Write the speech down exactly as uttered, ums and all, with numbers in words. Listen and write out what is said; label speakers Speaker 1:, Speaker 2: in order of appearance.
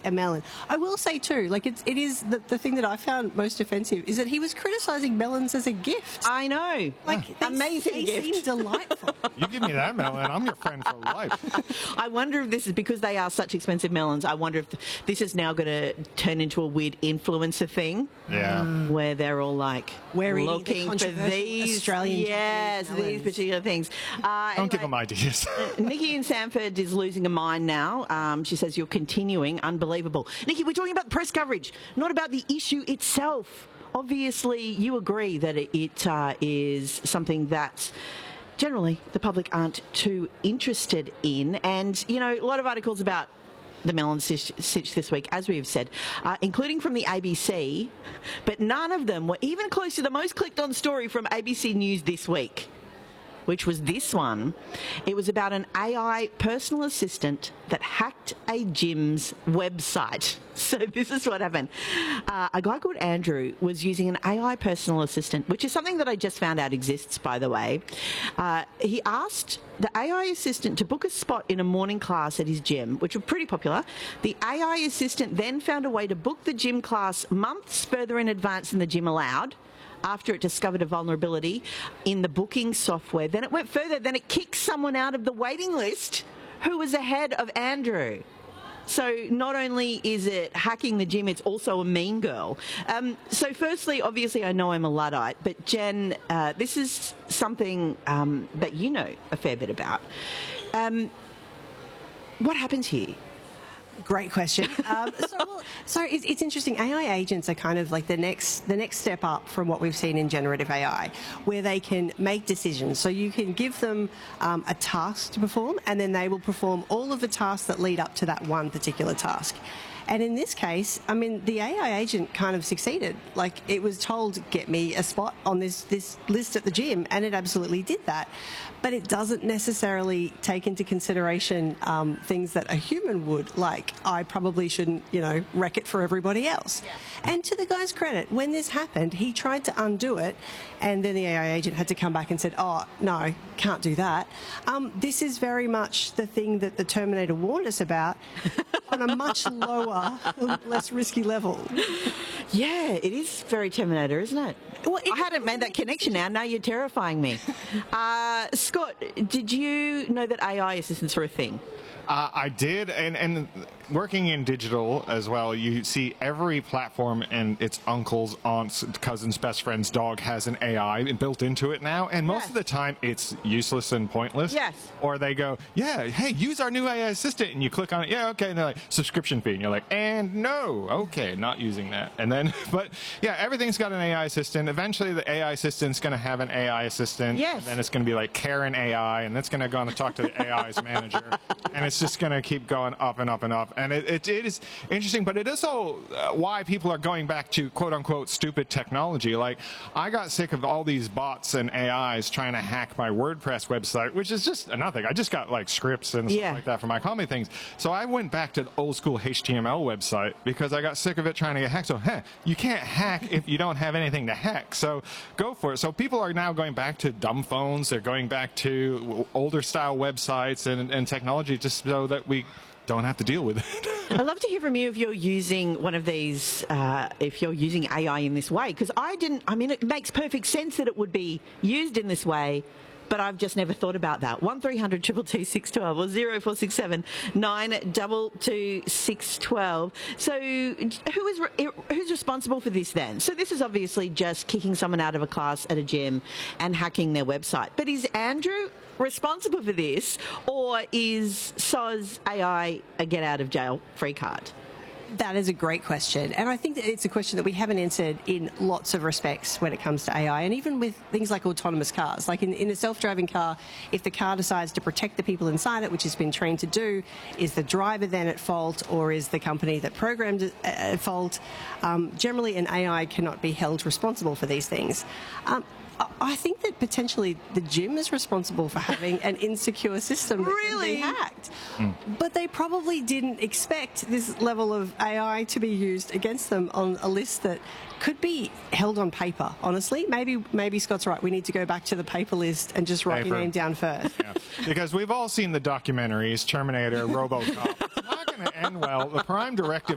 Speaker 1: a melon. I will say too, like it's, it is the, the thing that I found most offensive is that he was criticising melons as a gift.
Speaker 2: I know.
Speaker 1: Like
Speaker 2: they, amazing
Speaker 1: they
Speaker 2: gift.
Speaker 1: seem delightful.
Speaker 3: You give me that melon, I'm your friend for life.
Speaker 2: I wonder if this is because they are such expensive melons. I wonder if this is now going to turn into a weird influencer thing.
Speaker 3: Yeah.
Speaker 2: Mm. Where they're all like
Speaker 1: We're
Speaker 2: looking
Speaker 1: the
Speaker 2: for these
Speaker 1: Australian
Speaker 2: yes,
Speaker 1: melons.
Speaker 2: these particular things. Uh,
Speaker 3: Don't
Speaker 2: anyway,
Speaker 3: give them ideas.
Speaker 2: Nikki in Sanford is losing a mind now. Um, she says you're continuing. Unbelievable. Nikki, we're talking about the press coverage, not about the issue itself. Obviously, you agree that it uh, is something that generally the public aren't too interested in. And, you know, a lot of articles about the melon sitch this week, as we've said, uh, including from the A B C, but none of them were even close to the most clicked on story from A B C News this week, which was this one. It was about an A I personal assistant that hacked a gym's website. So this is what happened. Uh, a guy called Andrew was using an A I personal assistant, which is something that I just found out exists, by the way. Uh, he asked the A I assistant to book a spot in a morning class at his gym, which were pretty popular. The A I assistant then found a way to book the gym class months further in advance than the gym allowed, after it discovered a vulnerability in the booking software. Then it went further. Then it kicked someone out of the waiting list who was ahead of Andrew. So not only is it hacking the gym, it's also a mean girl. Um, so firstly, obviously, I know I'm a Luddite, but Jen, uh, this is something um, that you know a fair bit about. Um, what happens here?
Speaker 1: Great question. Um, so, well, so it's, it's interesting. A I agents are kind of like the next the next step up from what we've seen in generative A I, where they can make decisions. So you can give them um, a task to perform, and then they will perform all of the tasks that lead up to that one particular task. And in this case, I mean, the A I agent kind of succeeded. Like, it was told, get me a spot on this, this list at the gym, and it absolutely did that. But it doesn't necessarily take into consideration um, things that a human would, like, I probably shouldn't, you know, wreck it for everybody else. Yeah. And to the guy's credit, when this happened, he tried to undo it, and then the A I agent had to come back and said, oh, no, can't do that. Um, this is very much the thing that the Terminator warned us about on a much lower, less risky level.
Speaker 2: Yeah, it is very Terminator, isn't it? Well, it I hadn't made that connection now. Now you're terrifying me. Uh, Scott, did you know that A I assistants were a thing?
Speaker 3: Uh, I did, and, and working in digital as well, you see every platform and its uncle's, aunt's, cousin's, best friend's dog has an A I built into it now, and most
Speaker 2: yes.
Speaker 3: of the time it's useless and pointless.
Speaker 2: Yes.
Speaker 3: Or they go, yeah, hey, use our new A I assistant, and you click on it, yeah, okay, and they're like, subscription fee, and you're like, and no, okay, not using that. And then, but yeah, everything's got an A I assistant. Eventually the A I assistant's going to have an A I assistant,
Speaker 2: yes.
Speaker 3: and then it's going to be like Karen A I, and that's going to go on to talk to the A I's manager, and it's just going to keep going up and up and up. And it, it, it is interesting, but it is also uh, why people are going back to quote-unquote stupid technology. Like, I got sick of all these bots and A Is trying to hack my WordPress website, which is just nothing. I just got like scripts and
Speaker 2: yeah.
Speaker 3: stuff like that for my comedy things. So I went back to the old school H T M L website because I got sick of it trying to get hacked. So, hey, you can't hack if you don't have anything to hack. So go for it. So people are now going back to dumb phones. They're going back to older style websites and, and technology just so that we don't have to deal with it.
Speaker 2: I'd love to hear from you if you're using one of these, uh, if you're using A I in this way, because I didn't, I mean, it makes perfect sense that it would be used in this way, but I've just never thought about that. one three hundred two two two six one two or zero four six seven nine two two six one two. So who is re- who's responsible for this then? So this is obviously just kicking someone out of a class at a gym and hacking their website. But is Andrew responsible for this, or is S O Z A I a get out of jail free card?
Speaker 1: That is a great question, and I think that it's a question that we haven't answered in lots of respects when it comes to A I, and even with things like autonomous cars. Like in, in a self-driving car, if the car decides to protect the people inside it, which it's been trained to do, is the driver then at fault, or is the company that programmed it at fault? Um, generally, an A I cannot be held responsible for these things. Um, I think that potentially the gym is responsible for having an insecure system that
Speaker 2: really?
Speaker 1: can be hacked.
Speaker 3: Mm.
Speaker 1: But they probably didn't expect this level of A I to be used against them on a list that could be held on paper, honestly. Maybe maybe Scott's right. We need to go back to the paper list and just write
Speaker 3: Paper.
Speaker 1: your name down first.
Speaker 3: Yeah. Because we've all seen the documentaries, Terminator, RoboCop. It's not going to end well. The Prime Directive